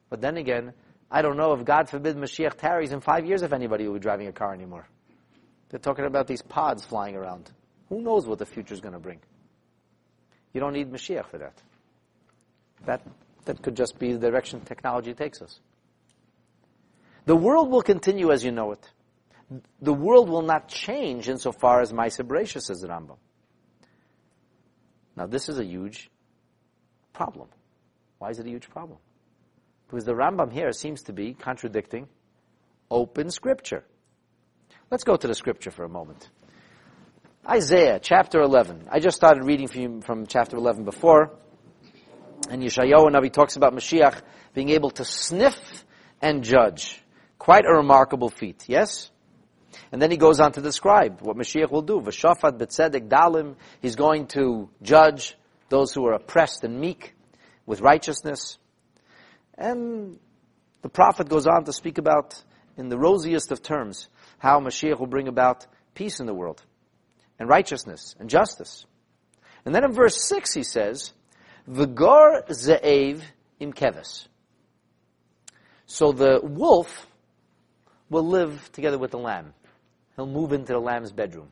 But then again, I don't know if, God forbid, Mashiach tarries in 5 years if anybody will be driving a car anymore. They're talking about these pods flying around. Who knows what the future is going to bring? You don't need Mashiach for that. That could just be the direction technology takes us. The world will continue as you know it. The world will not change insofar as Ma'aseh Bereishis, says the Rambam. Now this is a huge problem. Why is it a huge problem? Because the Rambam here seems to be contradicting open Scripture. Let's go to the Scripture for a moment. Isaiah, chapter 11. I just started reading from chapter 11 before. And Yeshayahu Navi talks about Mashiach being able to sniff and judge. Quite a remarkable feat, yes? And then he goes on to describe what Mashiach will do. V'shafat b'tzedek dalim. He's going to judge those who are oppressed and meek with righteousness. And the prophet goes on to speak about, in the rosiest of terms, how Mashiach will bring about peace in the world, and righteousness, and justice. And then in verse 6 he says, V'gor ze'ev im keves. So the wolf will live together with the lamb. He'll move into the lamb's bedroom.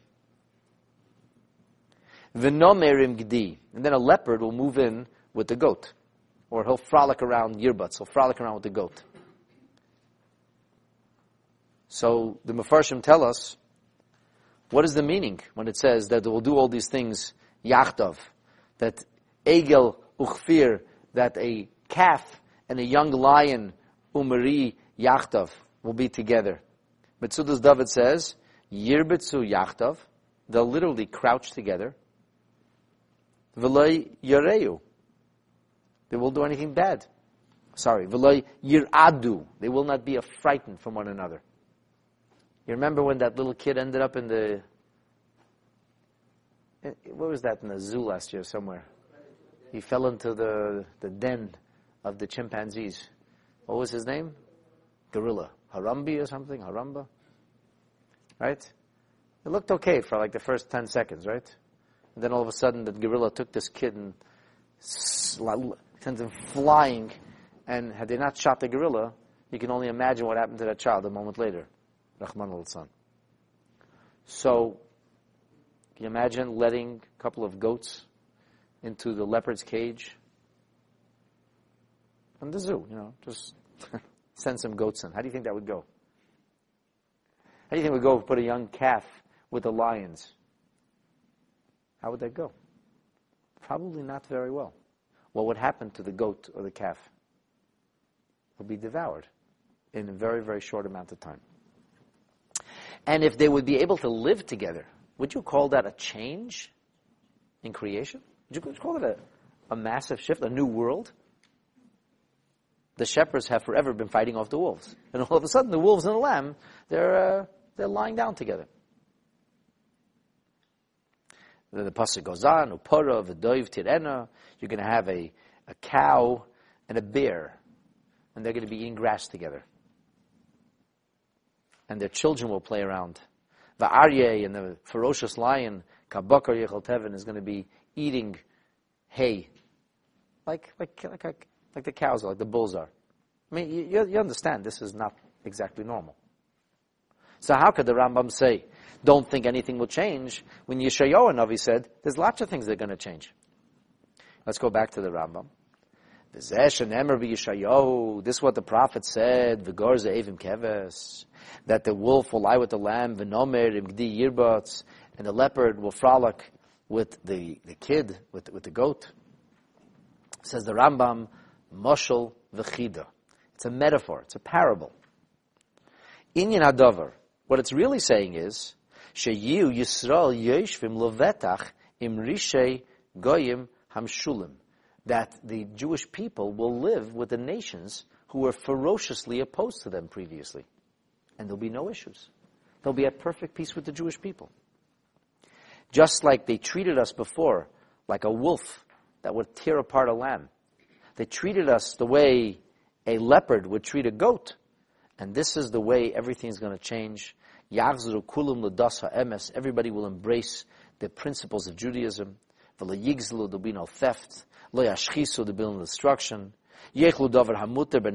V'nomer im gdi. And then a leopard will move in with the goat. Or he'll frolic around yearbutts. He'll frolic around with the goat. So the Mefarshim tell us, what is the meaning when it says that they will do all these things, yachdav, that egel uchfir, that a calf and a young lion, umari yachdav, will be together. Metzudas David says, yirbitzu yachdav, they'll literally crouch together. V'loi yareu, they won't do anything bad. V'loi yiradu, they will not be frightened from one another. You remember when that little kid ended up in the, what was that, in the zoo last year somewhere? He fell into the den of the chimpanzees. What was his name? Gorilla. Harambe or something? Haramba? Right? It looked okay for like the first 10 seconds, right? And then all of a sudden the gorilla took this kid and sent him flying. And had they not shot the gorilla, you can only imagine what happened to that child a moment later. Rahman al-San. So, can you imagine letting a couple of goats into the leopard's cage? From the zoo, just send some goats in. How do you think that would go? How do you think we'd go put a young calf with the lions? How would that go? Probably not very well. What would happen to the goat or the calf? It would be devoured in a very, very short amount of time. And if they would be able to live together, would you call that a change in creation? Would you call it a massive shift, a new world? The shepherds have forever been fighting off the wolves. And all of a sudden, the wolves and the lamb, they're lying down together. The pasuk goes on, Upara, v'doiv tirena. You're going to have a cow and a bear, and they're going to be eating grass together. And their children will play around. The aryeh and the ferocious lion, kabakar yechal teven, is going to be eating hay, like the cows are, like the bulls are. I mean, you understand this is not exactly normal. So how could the Rambam say, don't think anything will change, when Yeshayahu Navi said, there's lots of things that are going to change. Let's go back to the Rambam. This is what the prophet said, V'gor ze'evim keves, that the wolf will lie with the lamb, V'nomer im gdi yirbatz, and the leopard will frolic with the kid, with the goat. Says the Rambam, Moshel v'chida. It's a metaphor, it's a parable. Inyan hadavar, what it's really saying is, Sheyu Yisrael yoshvim levetach im rishei goyim hamshulim, that the Jewish people will live with the nations who were ferociously opposed to them previously. And there'll be no issues. They'll be at perfect peace with the Jewish people. Just like they treated us before, like a wolf that would tear apart a lamb. They treated us the way a leopard would treat a goat. And this is the way everything's going to change. Yachzru kulam l'das ha'emes. Everybody will embrace the principles of Judaism. V'lo yigzlu, there'll be no theft. Lo yashchisu, there'll be no destruction. Yechlu davar hamuter